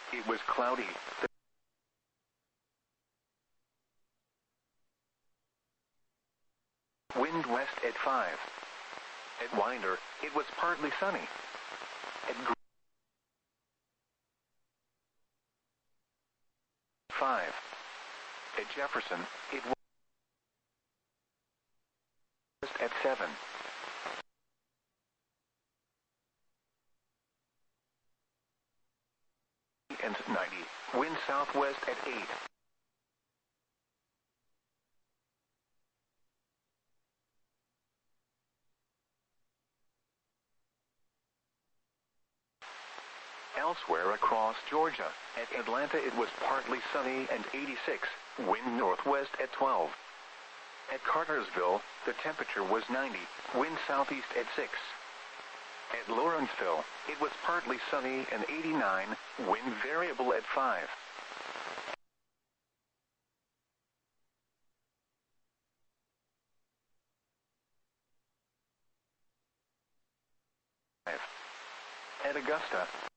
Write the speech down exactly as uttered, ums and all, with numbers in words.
It was cloudy. The wind west at five. At Winder, it was partly sunny. At Gr- five. At Jefferson, it was at seven. And ninety. Wind southwest at eight. Elsewhere across Georgia, at Atlanta it was partly sunny and eighty-six, wind northwest at twelve. At Cartersville, the temperature was ninety, wind southeast at six. At Lawrenceville, it was partly sunny and eighty-nine, wind variable at five. At Augusta,